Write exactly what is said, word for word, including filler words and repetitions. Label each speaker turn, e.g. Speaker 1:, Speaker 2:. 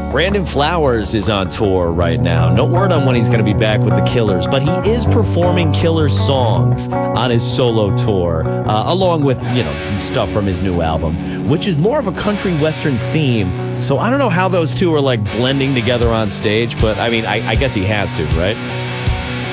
Speaker 1: Brandon Flowers is on tour right now. No word on when he's going to be back with the Killers, but he is performing Killers songs on his solo tour, uh, along with, you know, stuff from his new album, which is more of a country western theme. So I don't know how those two are like blending together on stage, but I mean, I, I guess he has to, right?